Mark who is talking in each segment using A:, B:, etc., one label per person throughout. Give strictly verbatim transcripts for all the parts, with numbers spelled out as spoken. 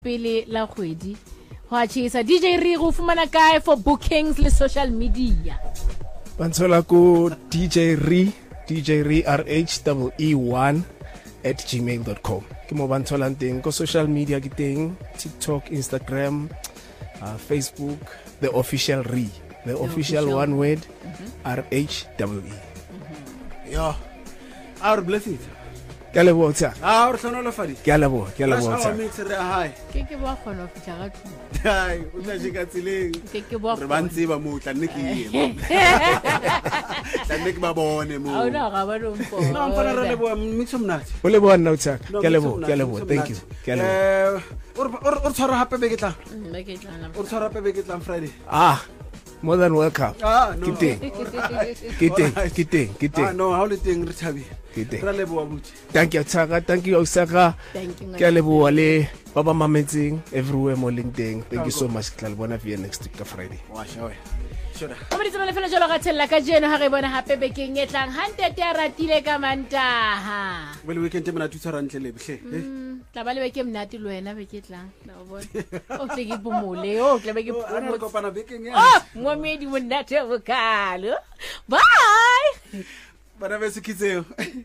A: pele la kgwedi wa tshisa D J Ree go fumana kae for bookings le social media?
B: Bantsola ko D J Ree D J Ree R H E E one at gmail dot com. Ke mo bantsolang teng ko social media ke teng TikTok, Instagram, uh, Facebook, the official Ree, the, the official, official one word mm-hmm. R H E E.
C: Mm-hmm. Yo, our blessing.
B: Ke a leboha tsa.
C: Ah, o tsona lo fadi.
B: Ke a leboha, ke a leboha tsa.
C: Mix re hai.
A: Ke ke ba khona go fitla ga thu.
C: Hai, o tla jika tsileng.
A: Ke ke ba
C: re bantsi ba mo tla nne ke yena. Tla nne ke ba bone mo.
A: A ona ga ba no mpo.
C: No, mpona re leboha mix mnati.
B: O leboha nna tsa. Ke a leboha, ke a leboha. Thank you. Ke a leboha.
C: Eh, o o tshwara hape be ke tla.
A: Be ke tla.
C: O tshwara hape be ke tla Friday.
B: Ah. More than welcome.
C: Ah, no.
B: Kiteng. Kiteng, kiteng, kiteng.
C: Ah, no, how le teng re thabi.
B: Kiteng.
C: Re leboha buti.
B: Thank you Tsaka, thank you Osaka.
A: Thank you.
B: Ke a leboha le ba ba mametseng everywhere mo leng teng. Thank you so much. Ke tla le bona via next week ka Friday.
C: Wa shawe. Shoda.
A: Mo ditse le fela jalo ga tshella ka jeno ha re bona hape bekeng e tlang hantete a ratile ka Mantaha.
C: Well weekend te mona tutsa rantle le bihle.
A: Tla ba le beke mnati le wena beke tlang. La o bona. O tle ke pomole, o tle be ke
C: pomole. Ana kopana bekeng ya.
A: Oh, ngomedi monate bokalo. Bye.
C: Bana be se kitseo.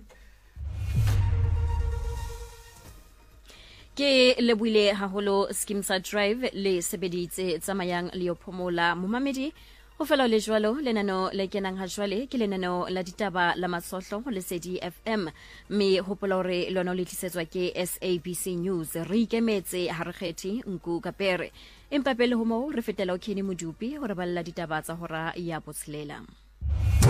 D: Ke lebuile haholo Skimsa Drive le sebeditse tsamayang le phomola momamedi ho fela le jwalo lenano le kenang ha jwale ke lenano la ditaba la masohlo le Lesedi F M me hopola hore lona le tlisetswa ke S A B C News re ikemetse ha re kgethi nku kapere empa pele ho mo re fetela o Kenny Modupi hore balla ditaba tsa hora ya botshelela.